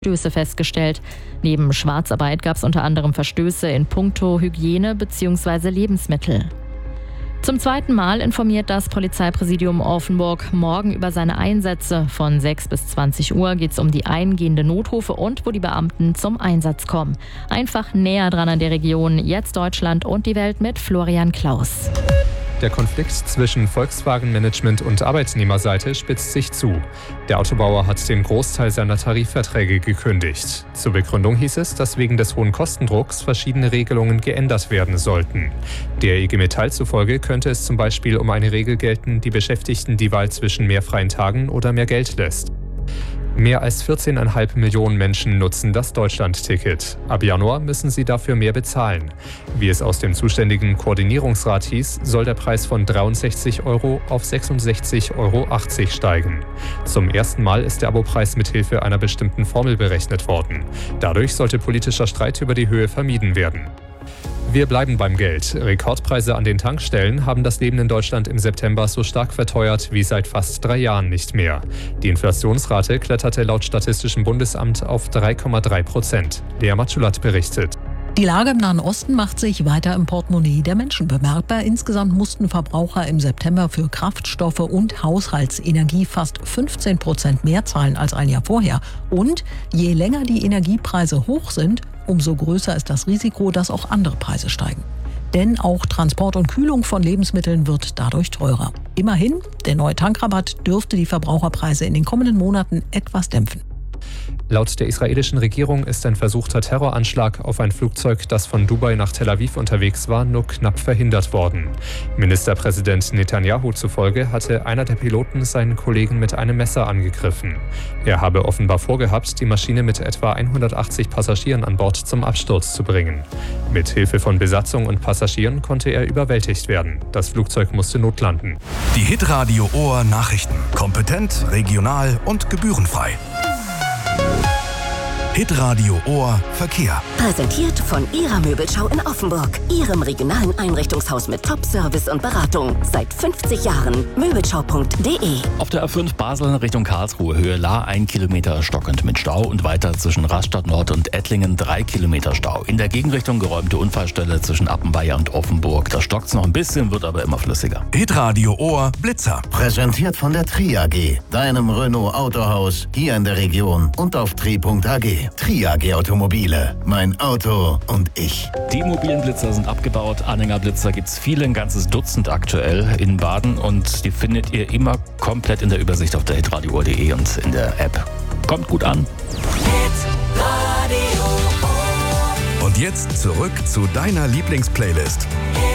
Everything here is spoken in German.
Verstöße festgestellt. Neben Schwarzarbeit gab es unter anderem Verstöße in puncto Hygiene bzw. Lebensmittel. Zum zweiten Mal informiert das Polizeipräsidium Offenburg morgen über seine Einsätze. Von 6 bis 20 Uhr geht es um die eingehende Notrufe und wo die Beamten zum Einsatz kommen. Einfach näher dran an der Region. Jetzt Deutschland und die Welt mit Florian Klaus. Der Konflikt zwischen Volkswagen-Management und Arbeitnehmerseite spitzt sich zu. Der Autobauer hat den Großteil seiner Tarifverträge gekündigt. Zur Begründung hieß es, dass wegen des hohen Kostendrucks verschiedene Regelungen geändert werden sollten. Der IG Metall zufolge könnte es zum Beispiel um eine Regel gelten, die Beschäftigten die Wahl zwischen mehr freien Tagen oder mehr Geld lässt. Mehr als 14,5 Millionen Menschen nutzen das Deutschland-Ticket. Ab Januar müssen sie dafür mehr bezahlen. Wie es aus dem zuständigen Koordinierungsrat hieß, soll der Preis von 63 € auf 66,80 € steigen. Zum ersten Mal ist der Abopreis mithilfe einer bestimmten Formel berechnet worden. Dadurch sollte politischer Streit über die Höhe vermieden werden. Wir bleiben beim Geld. Rekordpreise an den Tankstellen haben das Leben in Deutschland im September so stark verteuert wie seit fast 3 Jahren nicht mehr. Die Inflationsrate kletterte laut Statistischem Bundesamt auf 3,3%. Lea Matschulat berichtet. Die Lage im Nahen Osten macht sich weiter im Portemonnaie der Menschen bemerkbar. Insgesamt mussten Verbraucher im September für Kraftstoffe und Haushaltsenergie fast 15% mehr zahlen als ein Jahr vorher. Und je länger die Energiepreise hoch sind, umso größer ist das Risiko, dass auch andere Preise steigen. Denn auch Transport und Kühlung von Lebensmitteln wird dadurch teurer. Immerhin, der neue Tankrabatt dürfte die Verbraucherpreise in den kommenden Monaten etwas dämpfen. Laut der israelischen Regierung ist ein versuchter Terroranschlag auf ein Flugzeug, das von Dubai nach Tel Aviv unterwegs war, nur knapp verhindert worden. Ministerpräsident Netanyahu zufolge hatte einer der Piloten seinen Kollegen mit einem Messer angegriffen. Er habe offenbar vorgehabt, die Maschine mit etwa 180 Passagieren an Bord zum Absturz zu bringen. Mit Hilfe von Besatzung und Passagieren konnte er überwältigt werden. Das Flugzeug musste notlanden. Die Hitradio Ohr Nachrichten. Kompetent, regional und gebührenfrei. Hitradio Ohr Verkehr. Präsentiert von Ihrer Möbelschau in Offenburg. Ihrem regionalen Einrichtungshaus mit Top-Service und Beratung. Seit 50 Jahren. Möbelschau.de. Auf der A5 Basel Richtung Karlsruhe Höhe La 1 Kilometer stockend mit Stau und weiter zwischen Rastatt Nord und Ettlingen 3 Kilometer Stau. In der Gegenrichtung geräumte Unfallstelle zwischen Appenweier und Offenburg. Da stockt's noch ein bisschen, wird aber immer flüssiger. Hitradio Ohr Blitzer. Präsentiert von der Tri AG, deinem Renault Autohaus hier in der Region und auf tri.ag. Tri AG Automobile, mein Auto und ich. Die mobilen Blitzer sind abgebaut. Anhängerblitzer gibt's viele, ein ganzes Dutzend aktuell in Baden. Und die findet ihr immer komplett in der Übersicht auf der hitradio.de und in der App. Kommt gut an. Und jetzt zurück zu deiner Lieblingsplaylist.